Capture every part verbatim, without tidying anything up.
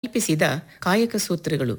ಕಲ್ಪಿಸಿದ ಕಾಯಕ ಸೂತ್ರಗಳು.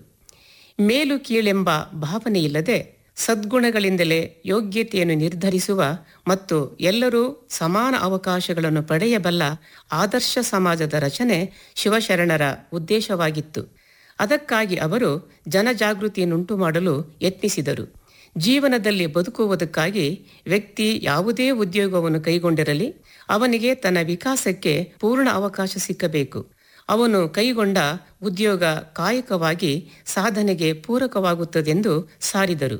ಮೇಲು ಕೀಳೆಂಬ ಭಾವನೆಯಿಲ್ಲದೆ ಸದ್ಗುಣಗಳಿಂದಲೇ ಯೋಗ್ಯತೆಯನ್ನು ನಿರ್ಧರಿಸುವ ಮತ್ತು ಎಲ್ಲರೂ ಸಮಾನ ಅವಕಾಶಗಳನ್ನು ಪಡೆಯಬಲ್ಲ ಆದರ್ಶ ಸಮಾಜದ ರಚನೆ ಶಿವಶರಣರ ಉದ್ದೇಶವಾಗಿತ್ತು. ಅದಕ್ಕಾಗಿ ಅವರು ಜನಜಾಗೃತಿಯನ್ನುಂಟು ಮಾಡಲು ಯತ್ನಿಸಿದರು. ಜೀವನದಲ್ಲಿ ಬದುಕುವುದಕ್ಕಾಗಿ ವ್ಯಕ್ತಿ ಯಾವುದೇ ಉದ್ಯೋಗವನ್ನು ಕೈಗೊಂಡಿರಲಿ, ಅವನಿಗೆ ತನ್ನ ವಿಕಾಸಕ್ಕೆ ಪೂರ್ಣ ಅವಕಾಶ ಸಿಕ್ಕಬೇಕು. ಅವನು ಕೈಗೊಂಡ ಉದ್ಯೋಗ ಕಾಯಕವಾಗಿ ಸಾಧನೆಗೆ ಪೂರಕವಾಗುತ್ತದೆಂದು ಸಾರಿದರು.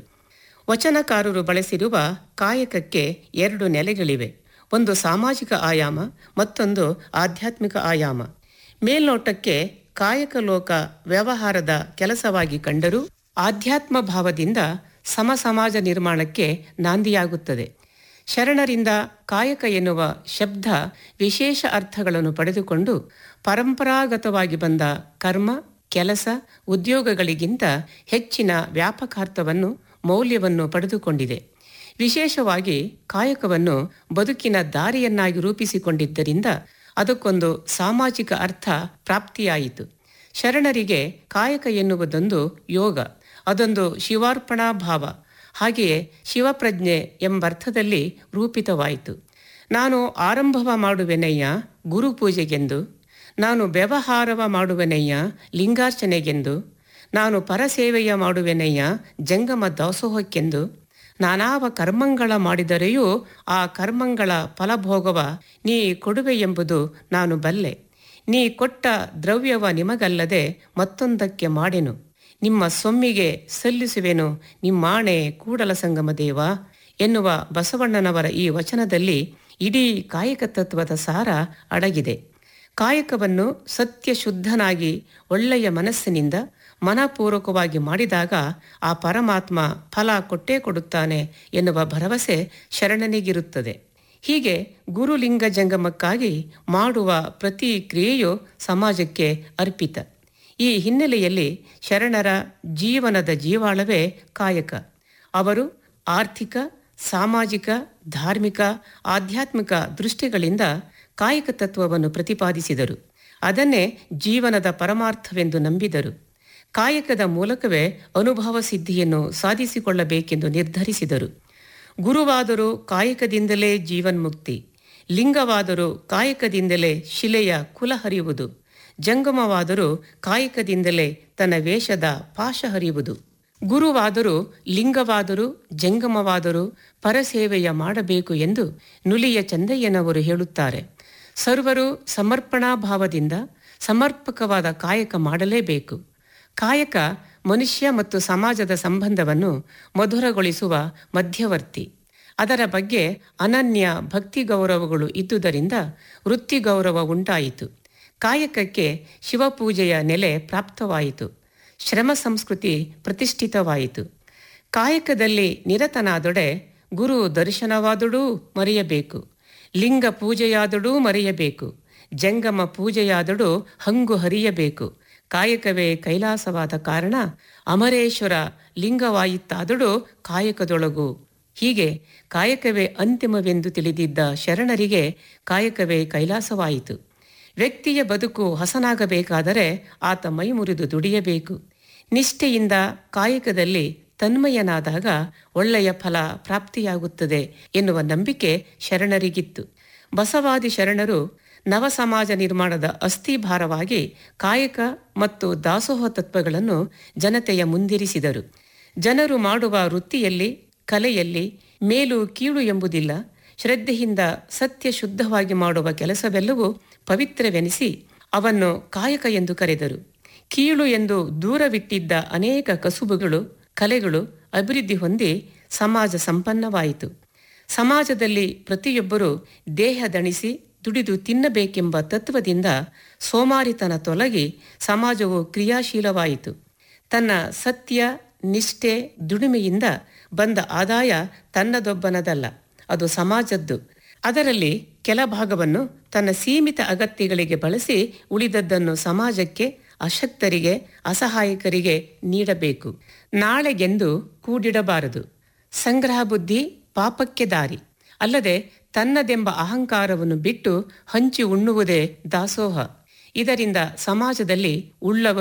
ವಚನಕಾರರು ಬಳಸಿರುವ ಕಾಯಕಕ್ಕೆ ಎರಡು ನೆಲೆಗಳಿವೆ. ಒಂದು ಸಾಮಾಜಿಕ ಆಯಾಮ, ಮತ್ತೊಂದು ಆಧ್ಯಾತ್ಮಿಕ ಆಯಾಮ. ಮೇಲ್ನೋಟಕ್ಕೆ ಕಾಯಕ ಲೋಕ ವ್ಯವಹಾರದ ಕೆಲಸವಾಗಿ ಕಂಡರೂ ಆಧ್ಯಾತ್ಮ ಭಾವದಿಂದ ಸಮ ಸಮಾಜ ನಿರ್ಮಾಣಕ್ಕೆ ನಾಂದಿಯಾಗುತ್ತದೆ. ಶರಣರಿಂದ ಕಾಯಕ ಎನ್ನುವ ಶಬ್ದ ವಿಶೇಷ ಅರ್ಥಗಳನ್ನು ಪಡೆದುಕೊಂಡು ಪರಂಪರಾಗತವಾಗಿ ಬಂದ ಕರ್ಮ, ಕೆಲಸ, ಉದ್ಯೋಗಗಳಿಗಿಂತ ಹೆಚ್ಚಿನ ವ್ಯಾಪಕಾರ್ಥವನ್ನು, ಮೌಲ್ಯವನ್ನು ಪಡೆದುಕೊಂಡಿದೆ. ವಿಶೇಷವಾಗಿ ಕಾಯಕವನ್ನು ಬದುಕಿನ ದಾರಿಯನ್ನಾಗಿ ರೂಪಿಸಿಕೊಂಡಿದ್ದರಿಂದ ಅದಕ್ಕೊಂದು ಸಾಮಾಜಿಕ ಅರ್ಥ ಪ್ರಾಪ್ತಿಯಾಯಿತು. ಶರಣರಿಗೆ ಕಾಯಕ ಎನ್ನುವುದೊಂದು ಯೋಗ, ಅದೊಂದು ಶಿವಾರ್ಪಣಾ ಭಾವ, ಹಾಗೆಯೇ ಶಿವಪ್ರಜ್ಞೆ ಎಂಬರ್ಥದಲ್ಲಿ ರೂಪಿತವಾಯಿತು. ನಾನು ಆರಂಭವ ಮಾಡುವೆನಯ್ಯ ಗುರುಪೂಜೆಗೆಂದು, ನಾನು ವ್ಯವಹಾರವ ಮಾಡುವೆನಯ್ಯ ಲಿಂಗಾರ್ಚನೆಗೆಂದು, ನಾನು ಪರಸೇವೆಯ ಮಾಡುವೆನಯ್ಯ ಜಂಗಮ ದಾಸೋಹಕ್ಕೆಂದು, ನಾನಾವ ಕರ್ಮಂಗಳ ಮಾಡಿದರೆಯೂ ಆ ಕರ್ಮಂಗಳ ಫಲಭೋಗವ ನೀ ಕೊಡುವೆ ಎಂಬುದು ನಾನು ಬಲ್ಲೆ. ನೀ ಕೊಟ್ಟ ದ್ರವ್ಯವ ನಿಮಗಲ್ಲದೆ ಮತ್ತೊಂದಕ್ಕೆ ಮಾಡೆನು, ನಿಮ್ಮ ಸೊಮ್ಮಿಗೆ ಸಲ್ಲಿಸುವೆನು ನಿಮ್ಮಾಣೆ ಕೂಡಲ ಸಂಗಮ ದೇವ ಎನ್ನುವ ಬಸವಣ್ಣನವರ ಈ ವಚನದಲ್ಲಿ ಇಡೀ ಕಾಯಕ ತತ್ವದ ಸಾರ ಅಡಗಿದೆ. ಕಾಯಕವನ್ನು ಸತ್ಯ ಶುದ್ಧನಾಗಿ ಒಳ್ಳೆಯ ಮನಸ್ಸಿನಿಂದ ಮನಪೂರ್ವಕವಾಗಿ ಮಾಡಿದಾಗ ಆ ಪರಮಾತ್ಮ ಫಲ ಕೊಟ್ಟೇ ಕೊಡುತ್ತಾನೆ ಎನ್ನುವ ಭರವಸೆ ಶರಣನಿಗಿರುತ್ತದೆ. ಹೀಗೆ ಗುರುಲಿಂಗ ಜಂಗಮಕ್ಕಾಗಿ ಮಾಡುವ ಪ್ರತಿ ಕ್ರಿಯೆಯು ಸಮಾಜಕ್ಕೆ ಅರ್ಪಿತ. ಈ ಹಿನ್ನೆಲೆಯಲ್ಲಿ ಶರಣರ ಜೀವನದ ಜೀವಾಳವೇ ಕಾಯಕ. ಅವರು ಆರ್ಥಿಕ, ಸಾಮಾಜಿಕ, ಧಾರ್ಮಿಕ, ಆಧ್ಯಾತ್ಮಿಕ ದೃಷ್ಟಿಗಳಿಂದ ಕಾಯಕ ತತ್ವವನ್ನು ಪ್ರತಿಪಾದಿಸಿದರು. ಅದನ್ನೇ ಜೀವನದ ಪರಮಾರ್ಥವೆಂದು ನಂಬಿದರು. ಕಾಯಕದ ಮೂಲಕವೇ ಅನುಭವ ಸಿದ್ಧಿಯನ್ನು ಸಾಧಿಸಿಕೊಳ್ಳಬೇಕೆಂದು ನಿರ್ಧರಿಸಿದರು. ಗುರುವಾದರೂ ಕಾಯಕದಿಂದಲೇ ಜೀವನ್ಮುಕ್ತಿ, ಲಿಂಗವಾದರೂ ಕಾಯಕದಿಂದಲೇ ಶಿಲೆಯ ಕುಲ ಹರಿಯುವುದು, ಜಂಗಮವಾದರೂ ಕಾಯಕದಿಂದಲೇ ತನ್ನ ವೇಷದ ಪಾಶ ಹರಿಯುವುದು. ಗುರುವಾದರೂ ಲಿಂಗವಾದರೂ ಜಂಗಮವಾದರೂ ಪರಸೇವೆಯ ಮಾಡಬೇಕು ಎಂದು ನುಲಿಯ ಚಂದಯ್ಯನವರು ಹೇಳುತ್ತಾರೆ. ಸರ್ವರು ಸಮರ್ಪಣಾ ಭಾವದಿಂದ ಸಮರ್ಪಕವಾದ ಕಾಯಕ ಮಾಡಲೇಬೇಕು. ಕಾಯಕ ಮನುಷ್ಯ ಮತ್ತು ಸಮಾಜದ ಸಂಬಂಧವನ್ನು ಮಧುರಗೊಳಿಸುವ ಮಧ್ಯವರ್ತಿ. ಅದರ ಬಗ್ಗೆ ಅನನ್ಯ ಭಕ್ತಿ ಗೌರವಗಳು ಇದ್ದುದರಿಂದ ವೃತ್ತಿ ಗೌರವ ಉಂಟಾಯಿತು. ಕಾಯಕಕ್ಕೆ ಶಿವಪೂಜೆಯ ನೆಲೆ ಪ್ರಾಪ್ತವಾಯಿತು. ಶ್ರಮ ಸಂಸ್ಕೃತಿ ಪ್ರತಿಷ್ಠಿತವಾಯಿತು. ಕಾಯಕದಲ್ಲಿ ನಿರತನಾದೊಡೆ ಗುರು ದರ್ಶನವಾದಡೂ ಮರೆಯಬೇಕು, ಲಿಂಗ ಪೂಜೆಯಾದಡೂ ಮರೆಯಬೇಕು, ಜಂಗಮ ಪೂಜೆಯಾದಡೂ ಹಂಗು ಹರಿಯಬೇಕು. ಕಾಯಕವೇ ಕೈಲಾಸವಾದ ಕಾರಣ ಅಮರೇಶ್ವರ ಲಿಂಗವಾಯಿತಾದಡೂ ಕಾಯಕದೊಳಗು. ಹೀಗೆ ಕಾಯಕವೇ ಅಂತಿಮವೆಂದು ತಿಳಿದಿದ್ದ ಶರಣರಿಗೆ ಕಾಯಕವೇ ಕೈಲಾಸವಾಯಿತು. ವ್ಯಕ್ತಿಯ ಬದುಕು ಹಸನಾಗಬೇಕಾದರೆ ಆತ ಮೈ ಮುರಿದು ದುಡಿಯಬೇಕು. ನಿಷ್ಠೆಯಿಂದ ಕಾಯಕದಲ್ಲಿ ತನ್ಮಯನಾದಾಗ ಒಳ್ಳೆಯ ಫಲ ಪ್ರಾಪ್ತಿಯಾಗುತ್ತದೆ ಎನ್ನುವ ನಂಬಿಕೆ ಶರಣರಿಗಿತ್ತು. ಬಸವಾದಿ ಶರಣರು ನವ ಸಮಾಜ ನಿರ್ಮಾಣದ ಅಸ್ಥಿಭಾರವಾಗಿ ಕಾಯಕ ಮತ್ತು ದಾಸೋಹ ತತ್ವಗಳನ್ನು ಜನತೆಯ ಮುಂದಿರಿಸಿದರು. ಜನರು ಮಾಡುವ ವೃತ್ತಿಯಲ್ಲಿ, ಕಲೆಯಲ್ಲಿ ಮೇಲು ಕೀಳು ಎಂಬುದಿಲ್ಲ. ಶ್ರದ್ಧೆಯಿಂದ ಸತ್ಯ ಶುದ್ಧವಾಗಿ ಮಾಡುವ ಕೆಲಸವೆಲ್ಲವೂ ಪವಿತ್ರವೆನಿಸಿ ಅವನ್ನು ಕಾಯಕ ಎಂದು ಕರೆದರು. ಕೀಳು ಎಂದು ದೂರವಿಟ್ಟಿದ್ದ ಅನೇಕ ಕಸುಬುಗಳು, ಕಲೆಗಳು ಅಭಿವೃದ್ಧಿ ಹೊಂದಿ ಸಮಾಜ ಸಂಪನ್ನವಾಯಿತು. ಸಮಾಜದಲ್ಲಿ ಪ್ರತಿಯೊಬ್ಬರೂ ದೇಹ ದಣಿಸಿ ದುಡಿದು ತಿನ್ನಬೇಕೆಂಬ ತತ್ವದಿಂದ ಸೋಮಾರಿತನ ತೊಲಗಿ ಸಮಾಜವು ಕ್ರಿಯಾಶೀಲವಾಯಿತು. ತನ್ನ ಸತ್ಯ, ನಿಷ್ಠೆ, ದುಡಿಮೆಯಿಂದ ಬಂದ ಆದಾಯ ತನ್ನದೊಬ್ಬನದಲ್ಲ, ಅದು ಸಮಾಜದ್ದು. ಅದರಲ್ಲಿ ಕೆಲ ಭಾಗವನ್ನು ತನ್ನ ಸೀಮಿತ ಅಗತ್ಯಗಳಿಗೆ ಬಳಸಿ ಉಳಿದದ್ದನ್ನು ಸಮಾಜಕ್ಕೆ, ಅಶಕ್ತರಿಗೆ, ಅಸಹಾಯಕರಿಗೆ ನೀಡಬೇಕು. ನಾಳೆಗೆಂದು ಕೂಡಿಡಬಾರದು. ಸಂಗ್ರಹ ಬುದ್ಧಿ ಪಾಪಕ್ಕೆ ದಾರಿ. ಅಲ್ಲದೆ ತನ್ನದೆಂಬ ಅಹಂಕಾರವನ್ನು ಬಿಟ್ಟು ಹಂಚಿ ಉಣ್ಣುವುದೇ ದಾಸೋಹ. ಇದರಿಂದ ಸಮಾಜದಲ್ಲಿ ಉಳ್ಳವರು